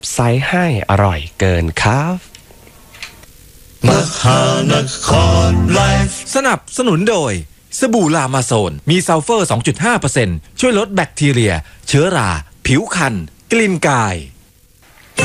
ไซส์ให้อร่อยเกินครับมหานครไลฟ์สนับสนุนโดยสบู่ลามาโซนมีซัลเฟอร์ 2.5% ช่วยลดแบคทีเรียเชื้อราผิวคันกลิ่นกาย